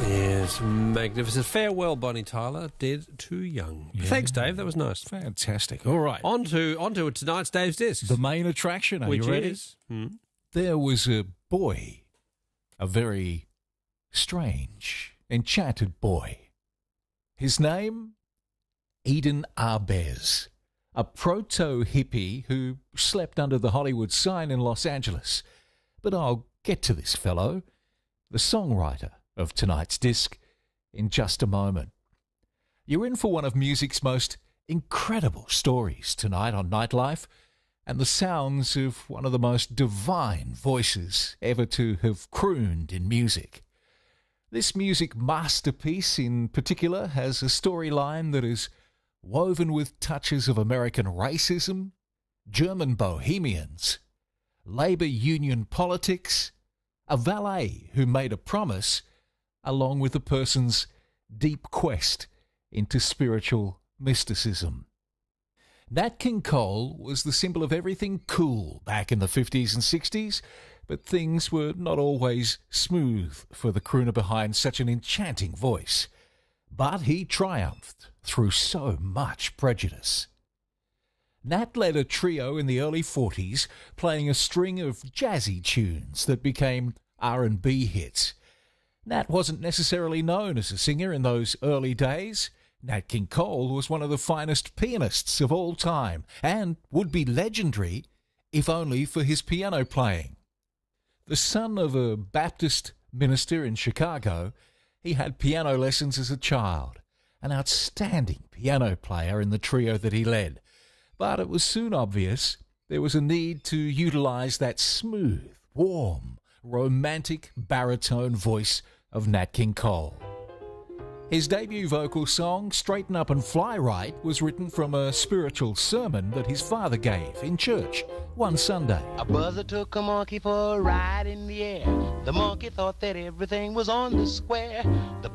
Yes, magnificent. Farewell, Bonnie Tyler. Dead too young. Yeah. Thanks, Dave. That was nice. Fantastic. All right. On to tonight's Dave's Discs. The main attraction. Are Which you ready? is? There was a boy, a very strange, enchanted boy. His name? Eden Arbez, a proto-hippie who slept under the Hollywood sign in Los Angeles. But I'll get to this fellow, the songwriter of tonight's disc, in just a moment. You're in for one of music's most incredible stories tonight on Nightlife, and the sounds of one of the most divine voices ever to have crooned in music. This music masterpiece in particular has a storyline that is woven with touches of American racism, German bohemians, labor union politics, a valet who made a promise, along with a person's deep quest into spiritual mysticism. Nat King Cole was the symbol of everything cool back in the 50s and 60s, but things were not always smooth for the crooner behind such an enchanting voice. But he triumphed through so much prejudice. Nat led a trio in the early 40s, playing a string of jazzy tunes that became R&B hits. Nat wasn't necessarily known as a singer in those early days. Nat King Cole was one of the finest pianists of all time, and would be legendary if only for his piano playing. The son of a Baptist minister in Chicago, he had piano lessons as a child, an outstanding piano player in the trio that he led. But it was soon obvious there was a need to utilize that smooth, warm, romantic baritone voice of Nat King Cole. His debut vocal song, Straighten Up and Fly Right, was written from a spiritual sermon that his father gave in church one Sunday. A buzzard took a monkey for a ride in the air. The monkey thought that everything was on the square. The